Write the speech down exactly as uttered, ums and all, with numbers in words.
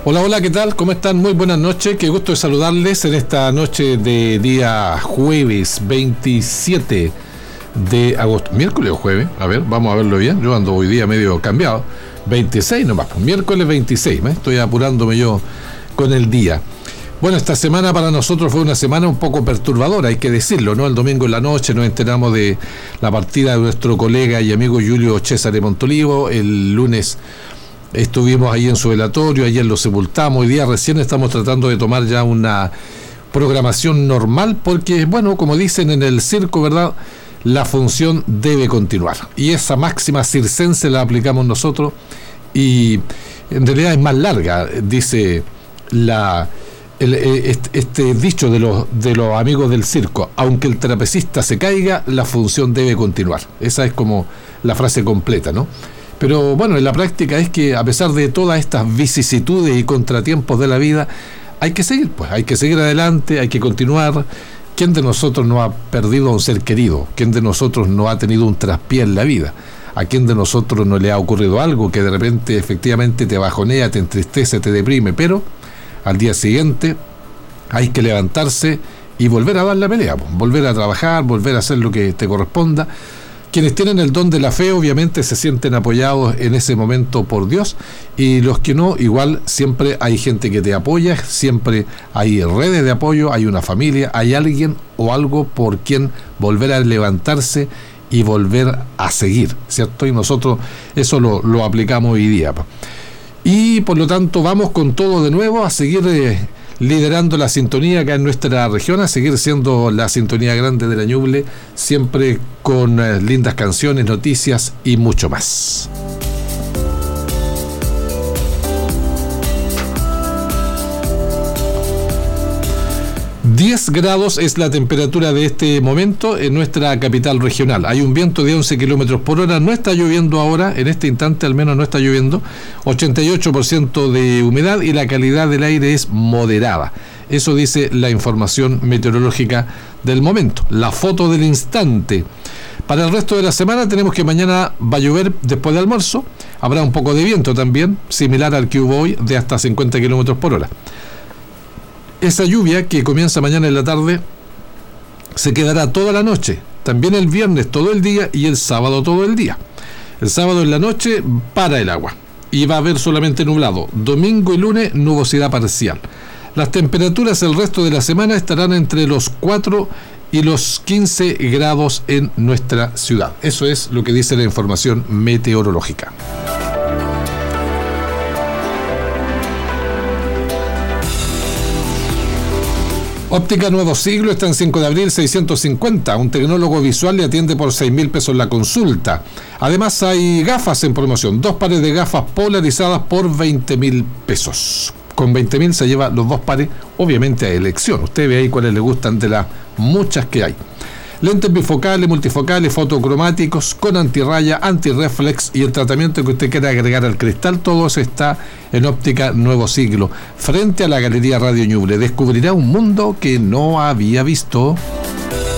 Hola, hola, ¿qué tal? ¿Cómo están? Muy buenas noches, qué gusto de saludarles en esta noche de día jueves veintisiete de agosto. ¿Miércoles o jueves? A ver, vamos a verlo bien. Yo ando hoy día medio cambiado. veintiséis nomás, pues miércoles veintiséis, ¿eh? Estoy apurándome yo con el día. Bueno, esta semana para nosotros fue una semana un poco perturbadora, hay que decirlo, ¿no? El domingo en la noche nos enteramos de la partida de nuestro colega y amigo Julio César Montolivo. El lunes estuvimos ahí en su velatorio, ayer lo sepultamos, hoy día recién estamos tratando de tomar ya una programación normal, porque, bueno, como dicen en el circo, ¿verdad?, la función debe continuar. Y esa máxima circense la aplicamos nosotros, y en realidad es más larga, dice la... El, este, este dicho de los, de los amigos del circo: aunque el trapecista se caiga, la función debe continuar. Esa es como la frase completa, ¿no? Pero bueno, en la práctica es que a pesar de todas estas vicisitudes y contratiempos de la vida, hay que seguir, pues, hay que seguir adelante, hay que continuar. ¿Quién de nosotros no ha perdido a un ser querido? ¿Quién de nosotros no ha tenido un traspié en la vida? ¿A quién de nosotros no le ha ocurrido algo que de repente efectivamente te bajonea, te entristece, te deprime? Pero al día siguiente hay que levantarse y volver a dar la pelea, volver a trabajar, volver a hacer lo que te corresponda. Quienes tienen el don de la fe obviamente se sienten apoyados en ese momento por Dios, y los que no, igual siempre hay gente que te apoya, siempre hay redes de apoyo, hay una familia, hay alguien o algo por quien volver a levantarse y volver a seguir, ¿cierto? Y nosotros eso lo, lo aplicamos hoy día. Y por lo tanto vamos con todo de nuevo a seguir eh, liderando la sintonía acá en nuestra región, a seguir siendo la sintonía grande de la Ñuble, siempre con eh, lindas canciones, noticias y mucho más. diez grados es la temperatura de este momento en nuestra capital regional. Hay un viento de once kilómetros por hora. No está lloviendo ahora, en este instante al menos no está lloviendo. ochenta y ocho por ciento de humedad y la calidad del aire es moderada. Eso dice la información meteorológica del momento. La foto del instante. Para el resto de la semana tenemos que mañana va a llover después del almuerzo. Habrá un poco de viento también, similar al que hubo hoy, de hasta cincuenta kilómetros por hora. Esa lluvia que comienza mañana en la tarde se quedará toda la noche, también el viernes todo el día y el sábado todo el día. El sábado en la noche para el agua y va a haber solamente nublado. Domingo y lunes nubosidad parcial. Las temperaturas el resto de la semana estarán entre los cuatro y los quince grados en nuestra ciudad. Eso es lo que dice la información meteorológica. Óptica Nuevo Siglo está en cinco de abril seiscientos cincuenta. Un tecnólogo visual le atiende por seis mil pesos la consulta. Además hay gafas en promoción. Dos pares de gafas polarizadas por veinte mil pesos. Con veinte mil se lleva los dos pares, obviamente a elección. Usted ve ahí cuáles le gustan de las muchas que hay. Lentes bifocales, multifocales, fotocromáticos, con antirraya, antirreflex y el tratamiento que usted quiera agregar al cristal, todo eso está en Óptica Nuevo Siglo, frente a la Galería Radio Ñuble. Descubrirá un mundo que no había visto.